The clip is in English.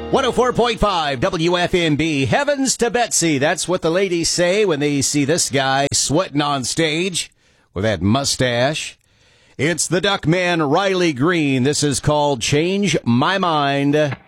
104.5 WFMB. Heavens to Betsy. That's what the ladies say when they see this guy sweating on stage with that mustache. It's the Duckman, Riley Green. This is called Change My Mind.